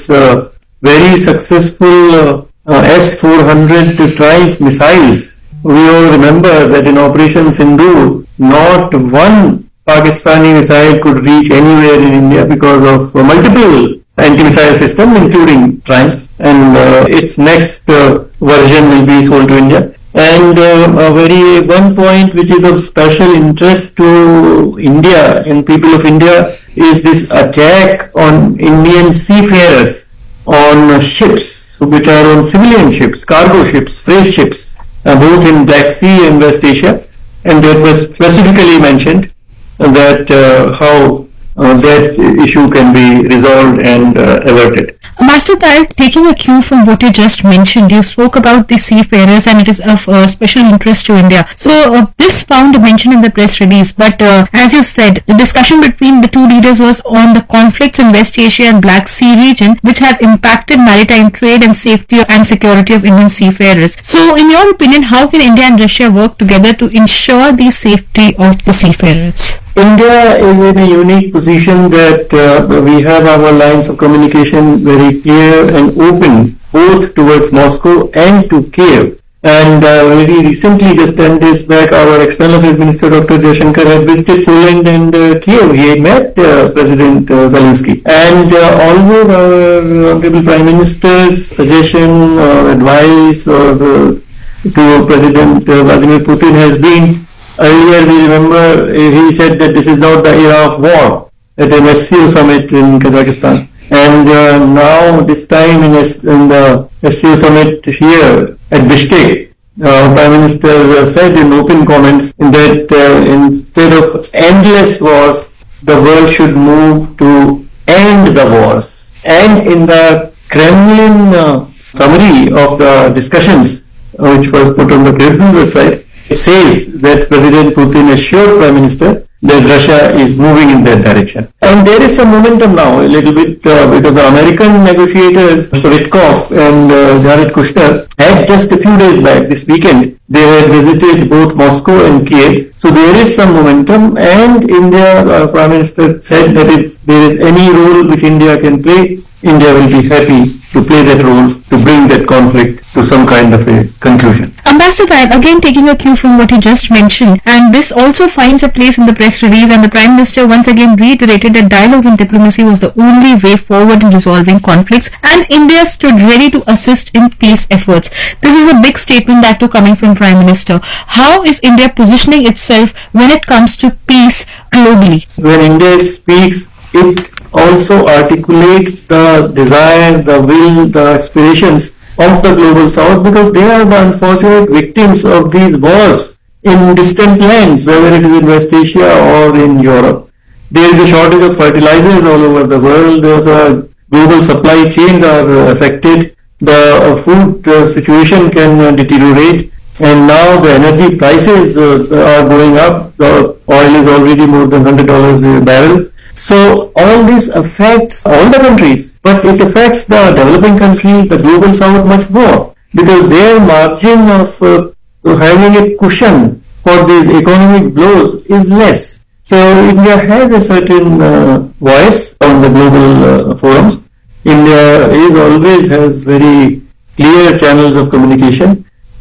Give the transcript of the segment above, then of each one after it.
this very successful S-400 Triumph missiles. We all remember that in Operation Sindhu, not one Pakistani missile could reach anywhere in India because of multiple anti-missile systems, including Triumph. And its next version will be sold to India. And one point which is of special interest to India and people of India is this attack on Indian seafarers on ships, which are on civilian ships, cargo ships, freight ships, both in Black Sea and West Asia. And that was specifically mentioned that how that issue can be resolved and averted. Master Tahir, taking a cue from what you just mentioned, you spoke about the seafarers and it is of special interest to India. So this found a mention in the press release, but as you said, the discussion between the two leaders was on the conflicts in West Asia and Black Sea region, which have impacted maritime trade and safety and security of Indian seafarers. So in your opinion, how can India and Russia work together to ensure the safety of the seafarers? India is in a unique position that we have our lines of communication very clear and open, both towards Moscow and to Kiev. And very recently, just 10 days back, our External Affairs Minister Dr. Jaishankar had visited Poland and Kiev. He had met President Zelensky. And although our Honorable Prime Minister's suggestion or advice to President Vladimir Putin has been, earlier we remember he said that this is not the era of war at an SCO summit in Kazakhstan. And now this time in the SCO summit here at Bishkek, Prime Minister said in open comments that instead of endless wars, the world should move to end the wars. And in the Kremlin summary of the discussions, which was put on the Kremlin website, it says that President Putin assured Prime Minister that Russia is moving in that direction. And there is some momentum now, a little bit, because the American negotiators, Witkoff and Jared Kushner, had just a few days back, this weekend, they had visited both Moscow and Kiev. So there is some momentum, and India, Prime Minister said that if there is any role which India can play, India will be happy to play that role to bring that conflict to some kind of a conclusion. Ambassador Tahir, again taking a cue from what you just mentioned, and this also finds a place in the press release, and the Prime Minister once again reiterated that dialogue and diplomacy was the only way forward in resolving conflicts, and India stood ready to assist in peace efforts. This is a big statement that too coming from Prime Minister. How is India positioning itself when it comes to peace globally? When India speaks, it also articulates the desire, the will, the aspirations of the global south, because they are the unfortunate victims of these wars in distant lands, whether it is in West Asia or in Europe. There is a shortage of fertilizers all over the world. The global supply chains are affected. The food situation can deteriorate, and now the energy prices are going up. The oil is already more than $100 a barrel. So all this affects all the countries, but it affects the developing countries, the global south much more, because their margin of having a cushion for these economic blows is less. So India has a certain voice on the global forums. India always has very clear channels of communication,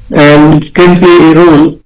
and it can play a role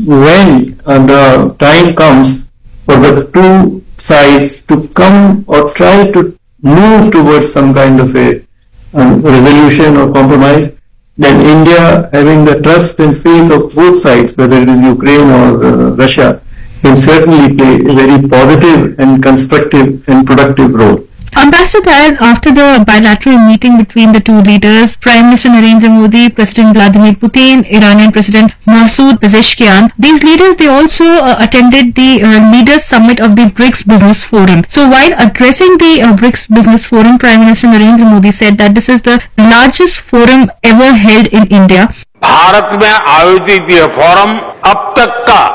when the time comes for the two sides to come or try to move towards some kind of a resolution or compromise. Then India, having the trust and faith of both sides, whether it is Ukraine or Russia, can certainly play a very positive and constructive and productive role. Ambassador Tahir, after the bilateral meeting between the two leaders, Prime Minister Narendra Modi, President Vladimir Putin, Iranian President Masoud Pezeshkian, these leaders, they also attended the Leaders Summit of the BRICS Business Forum. So while addressing the BRICS Business Forum, Prime Minister Narendra Modi said that this is the largest forum ever held in India. Bharat में आयोजित यह forum अब तक का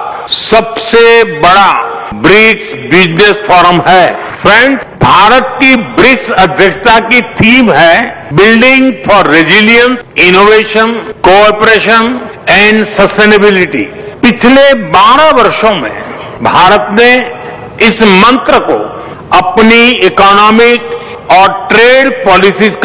सबसे बड़ा BRICS business forum है। Friend, Bharat की ब्रिक्स अध्यक्षता की थीम है building for resilience, innovation, cooperation and sustainability. पिछले 12 वर्षों में भारत ने इस मंत्र को अपनी इकोनॉमिक और ट्रेड पॉलिसीज का